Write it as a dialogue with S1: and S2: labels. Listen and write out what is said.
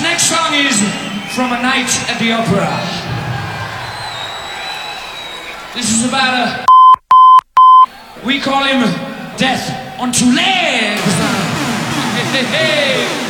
S1: next song is From a Night at the Opera. This is about a... We call him Death on Two Legs. Hey, hey, hey.